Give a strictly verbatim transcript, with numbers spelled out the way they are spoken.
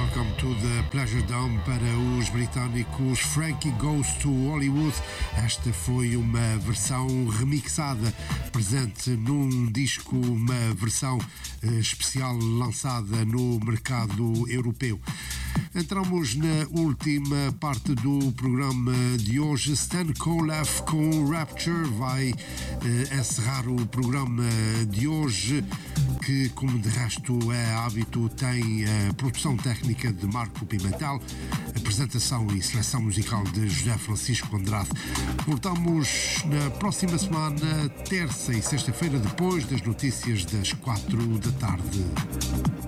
Welcome to the Pleasure Dome para os britânicos Frankie Goes to Hollywood. Esta foi uma versão remixada, presente num disco, uma versão eh, especial lançada no mercado europeu. Entramos na última parte do programa de hoje. Stan Koleff com Rapture vai eh, encerrar o programa de hoje, que, como de resto é hábito, tem a produção técnica de Marco Pimentel, apresentação e seleção musical de José Francisco Andrade. Voltamos na próxima semana, terça e sexta-feira, depois das notícias das quatro da tarde.